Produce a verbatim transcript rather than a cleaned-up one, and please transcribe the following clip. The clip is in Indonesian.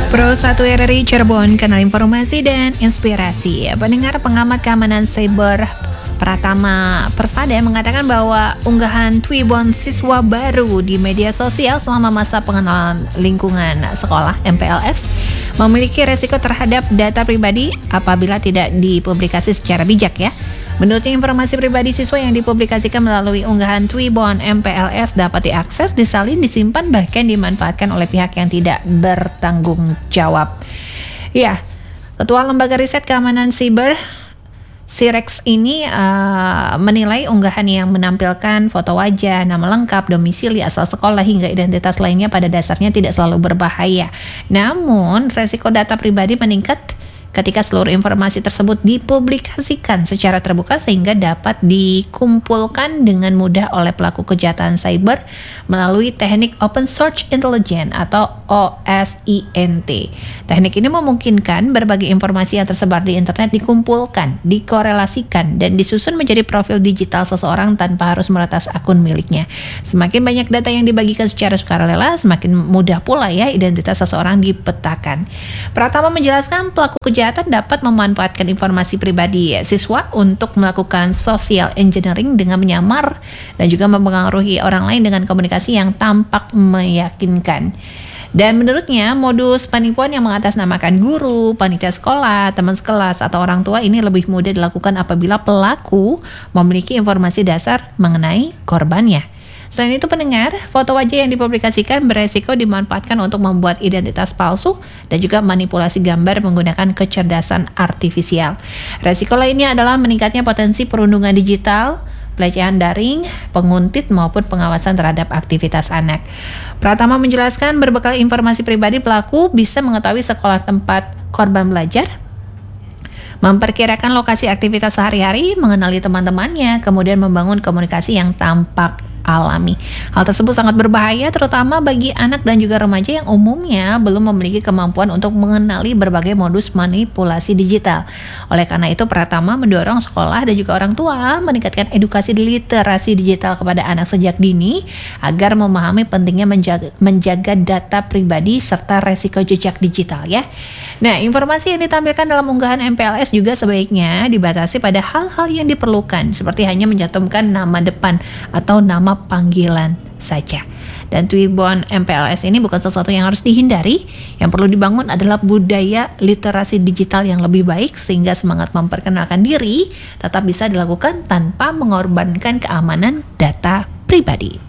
Pro satu R R I Cirebon, kanal informasi dan inspirasi. Pendengar pengamat keamanan cyber Pratama Persada mengatakan bahwa unggahan Twibbon siswa baru di media sosial selama masa pengenalan lingkungan sekolah M P L S memiliki resiko terhadap data pribadi apabila tidak dipublikasi secara bijak ya. Menurutnya, informasi pribadi siswa yang dipublikasikan melalui unggahan Twibbon M P L S dapat diakses, disalin, disimpan, bahkan dimanfaatkan oleh pihak yang tidak bertanggung jawab. Ya, Ketua Lembaga Riset Keamanan Siber Sirex ini uh, menilai unggahan yang menampilkan foto wajah, nama lengkap, domisili, asal sekolah, hingga identitas lainnya pada dasarnya tidak selalu berbahaya. Namun, resiko data pribadi meningkat ketika seluruh informasi tersebut dipublikasikan secara terbuka sehingga dapat dikumpulkan dengan mudah oleh pelaku kejahatan cyber melalui teknik Open Source Intelligence atau O S I N T. Teknik ini memungkinkan berbagai informasi yang tersebar di internet dikumpulkan, dikorelasikan, dan disusun menjadi profil digital seseorang tanpa harus meretas akun miliknya. Semakin banyak data yang dibagikan secara sukarela, semakin mudah pula ya identitas seseorang dipetakan. Pratama menjelaskan pelaku kejahatan dapat memanfaatkan informasi pribadi siswa untuk melakukan social engineering dengan menyamar dan juga mempengaruhi orang lain dengan komunikasi yang tampak meyakinkan. Dan menurutnya, modus penipuan yang mengatasnamakan guru, panitia sekolah, teman sekelas, atau orang tua ini lebih mudah dilakukan apabila pelaku memiliki informasi dasar mengenai korbannya. Selain itu, pendengar, foto wajah yang dipublikasikan beresiko dimanfaatkan untuk membuat identitas palsu dan juga manipulasi gambar menggunakan kecerdasan artifisial. Resiko lainnya adalah meningkatnya potensi perundungan digital, pelecehan daring, penguntit maupun pengawasan terhadap aktivitas anak. Pratama menjelaskan berbekal informasi pribadi pelaku bisa mengetahui sekolah tempat korban belajar, memperkirakan lokasi aktivitas sehari-hari, mengenali teman-temannya, kemudian membangun komunikasi yang tampak alami. Hal tersebut sangat berbahaya terutama bagi anak dan juga remaja yang umumnya belum memiliki kemampuan untuk mengenali berbagai modus manipulasi digital. Oleh karena itu, Pratama mendorong sekolah dan juga orang tua meningkatkan edukasi literasi digital kepada anak sejak dini agar memahami pentingnya menjaga, menjaga data pribadi serta resiko jejak digital ya. Nah, informasi yang ditampilkan dalam unggahan M P L S juga sebaiknya dibatasi pada hal-hal yang diperlukan seperti hanya mencantumkan nama depan atau nama panggilan saja. Dan Twibbon M P L S ini bukan sesuatu yang harus dihindari. Yang perlu dibangun adalah budaya literasi digital yang lebih baik sehingga semangat memperkenalkan diri tetap bisa dilakukan tanpa mengorbankan keamanan data pribadi.